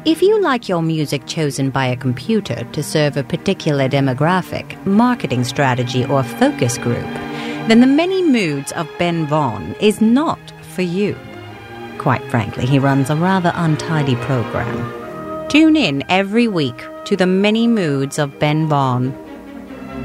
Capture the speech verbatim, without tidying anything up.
If you like your music chosen by a computer to serve a particular demographic, marketing strategy, or focus group, then The Many Moods of Ben Vaughn is not for you. Quite frankly, he runs a rather untidy program. Tune in every week to The Many Moods of Ben Vaughn.